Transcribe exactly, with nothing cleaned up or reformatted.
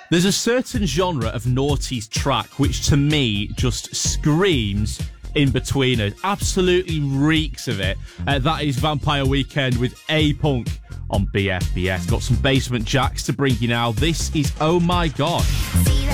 There's a certain genre of noughties track which to me just screams In-Betweeners. Absolutely reeks of it. Uh, that is Vampire Weekend with A-Punk on B F B S. Got some Basement Jacks to bring you now. This is Oh My God. See